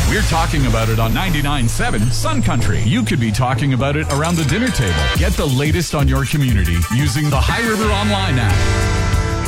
We're talking about it on 99.7 Sun Country. You could be talking about it around the dinner table. Get the latest on your community using the High River Online app.